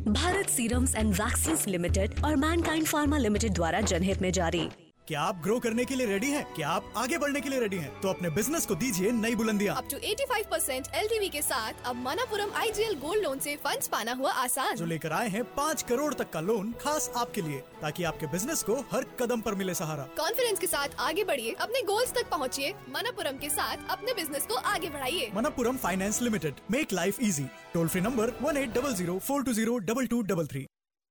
Bharat serums and vaccines limited और Mankind pharma limited द्वारा जनहित में जारी। क्या आप ग्रो करने के लिए रेडी हैं? क्या आप आगे बढ़ने के लिए रेडी हैं? तो अपने बिजनेस को दीजिए नई बुलंदियां। अप टू 85% LTV के साथ अब मनापुरम IGL गोल्ड लोन से फंड्स पाना हुआ आसान। जो लेकर आए हैं 5 करोड़ तक का लोन खास आपके लिए, ताकि आपके बिजनेस को हर कदम पर मिले सहारा। कॉन्फिडेंस के साथ आगे बढ़िए, अपने गोल्स तक पहुँचिए। मनापुरम के साथ अपने बिजनेस को आगे बढ़ाइए। Manappuram finance limited, make life easy. Toll free number 1800-420-2233।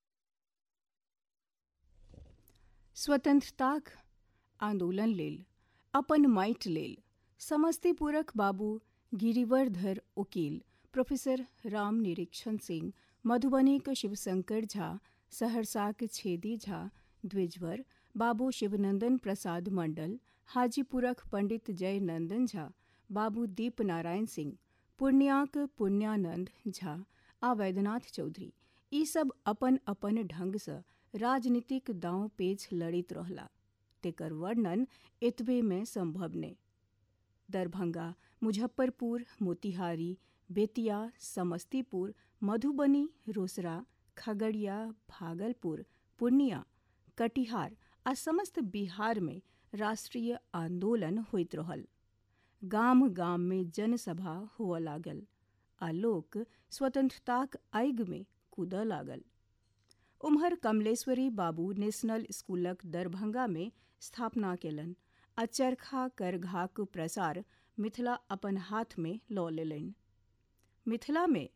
स्वतंत्रता आंदोलन लेल अपन माइट लेल समस्तीपुरक बाबू गिरिवरधर उकील प्रोफेसर राम निरीक्षण सिंह, मधुबनीक शिवशंकर झा, सहरसाक छेदी झा द्विजवर, बाबू शिवनंदन प्रसाद मंडल, हाजीपुरक पंडित जय नंदन झा, बाबू दीप नारायण सिंह, पूर्णियाक पुण्यानंद झा आ वैद्यनाथ चौधरी ई सब अपन अपन ढंग सँ राजनीतिक दांव पेच लड़ित रहला। तेकर वर्णन एतबे में संभव नहीं। दरभंगा, मुजफ्फरपुर, मोतिहारी, बेतिया, समस्तीपुर, मधुबनी, रोसड़ा, खगड़िया, भागलपुर, पूर्णिया, कटिहार आ समस्त बिहार में राष्ट्रीय आंदोलन होइत रहल। गाम गाम में जनसभा हुआ लागल आ लोक स्वतंत्रताक आगि में कूदऽ लागल। उम्हर कमलेश्वरी बाबू नेशनल स्कूलक दरभंगा में स्थापना केलन आ चरखा करघाक प्रसार मिथिला अपन हाथ में लऽ लेलनि। मिथिला में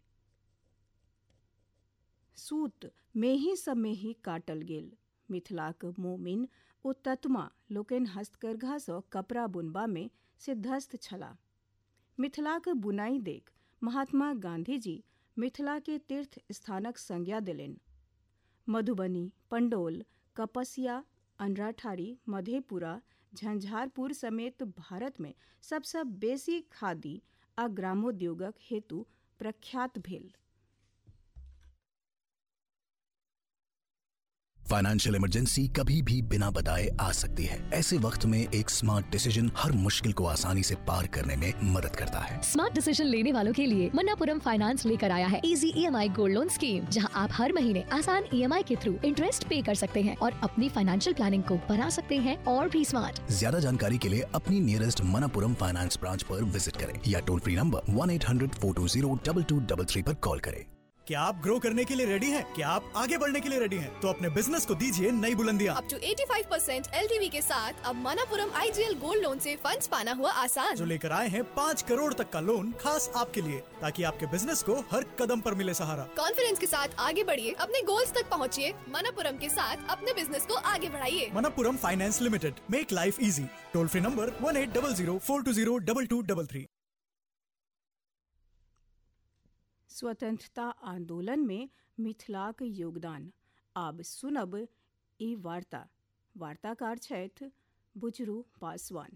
सूत मेही सब में ही काटल गेल। मिथिलाक मोमिन ओ ततमा लोकनि हस्तकरघा सँ कपड़ा बुनबा में सिद्धस्त छलाह। मिथिलाक बुनाई देख महात्मा गांधी जी मिथिला के तीर्थ स्थानक संज्ञा देलनि। मधुबनी, पंडौल, कपसिया, अंड्राठारी, मधेपुरा, झंझारपुर समेत भारत में सबसँ बेसी खादी आ ग्रामोद्योगक हेतु प्रख्यात भेल। फाइनेंशियल इमरजेंसी कभी भी बिना बताए आ सकती है। ऐसे वक्त में एक स्मार्ट डिसीजन हर मुश्किल को आसानी से पार करने में मदद करता है। स्मार्ट डिसीजन लेने वालों के लिए मन्नापुरम फाइनेंस लेकर आया है easy EMI gold loan scheme, जहां आप हर महीने आसान EMI के थ्रू इंटरेस्ट पे कर सकते हैं और अपनी फाइनेंशियल प्लानिंग को बना सकते हैं और भी स्मार्ट। ज्यादा जानकारी के लिए अपनी नियरेस्ट मन्नापुरम फाइनेंस ब्रांच पर विजिट करें या टोल फ्री नंबर 1800-420-2233 पर कॉल करें। क्या आप ग्रो करने के लिए रेडी हैं? क्या आप आगे बढ़ने के लिए रेडी हैं? तो अपने बिजनेस को दीजिए नई बुलंदियां। अप टू 85% LTV के साथ अब मनापुरम IGL गोल्ड लोन से फंड्स पाना हुआ आसान। जो लेकर आए हैं 5 करोड़ तक का लोन खास आपके लिए, ताकि आपके बिजनेस को हर कदम पर मिले सहारा। कॉन्फिडेंस के साथ आगे बढ़िए, अपने गोल्स तक पहुँचिए। मनापुरम के साथ अपने बिजनेस को आगे बढ़ाइए। Manappuram finance limited, make life easy. Toll free number 1800-420-2233। स्वतंत्रता आंदोलन में मिथिलाक योगदान आब सुनब ई वार्ता। वार्ताकार छथि बुचरू पासवान।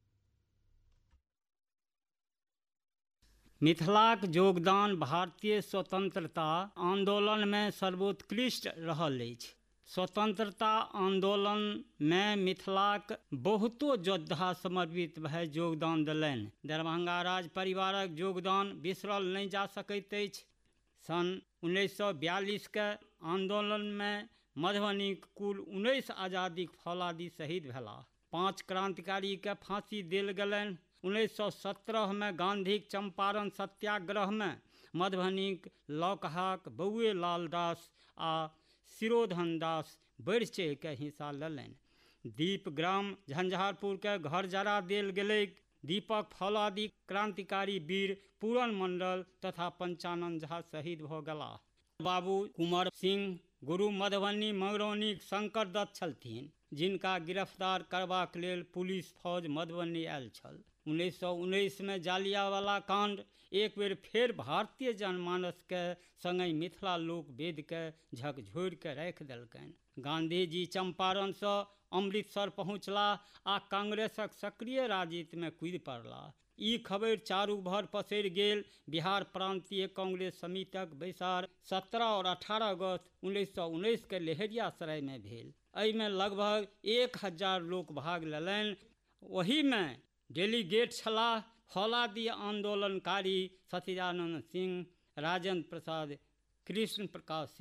मिथिलाक योगदान भारतीय स्वतंत्रता आंदोलन में सर्वोत्कृष्ट रहल अछि। स्वतंत्रता आंदोलन में मिथिलाक बहुतो योद्धा समर्पित भए योगदान देलनि। दरभंगा राज परिवारक योगदान बिसरल नहीं जा सकैत अछि। सन 1942 के आंदोलन में मधुबनी कुल 19 आजादी फौलादी शहीद भेलाह। 5 क्रांतिकारी के फांसी देल गेलनि। 1917 में गांधीक चंपारण सत्याग्रह में मधुबनीक लौकहाक बउए लाल दास आ शिरोधन दास बढ़ि चढ़ि के हिस्सा लेलनि। दीप ग्राम झंझारपुर के घर जरा देल गेलै। दीपक फौलादी क्रांतिकारी वीर पूरन मंडल तथा पंचानन झा शहीद भऽ गेलाह। बाबू कुंवर सिंह गुरु मधुबनी मंगरौनीक शंकर दत्त छलथिन, जिनका गिरफ्तार करबाक लेल पुलिस फौज मधुबनी आयल छल। 1919 में जालियावाला कांड एक बेर फेर भारतीय जनमानस के संगहि मिथिला लोक वेद के झकझोरि के राखि देलकनि। गांधी जी चंपारण सँ अमृतसर पहुँचलाह आ कांग्रेसक सक्रिय राजनीति में कूदि पड़लाह। ई खबर चारू भर पसरि गेल। बिहार प्रांतीय कांग्रेस समितिक बैसार 17 और 18 अगस्त 1919 के लहेरियासराय में भेल। एहि में लगभग 1000 लोक भाग लेलनि। ओहि में डेलीगेट छलाह फौलादी आंदोलनकारी सचिदानंद सिंह, राजेंद्र प्रसाद, कृष्ण प्रकाश